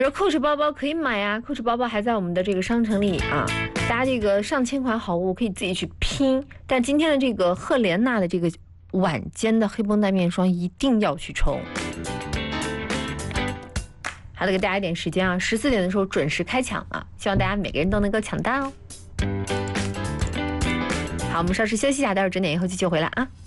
说 Coach 包包可以买啊，Coach 包包还在我们的这个商城里啊，大家这个上千款好物可以自己去拼。但今天的这个赫莲娜的这个晚间的黑绷带面霜一定要去冲。好的，给大家一点时间啊，14点的时候准时开抢啊，希望大家每个人都能够抢到哦。好，我们稍事休息一下，待会儿整点以后继续回来啊。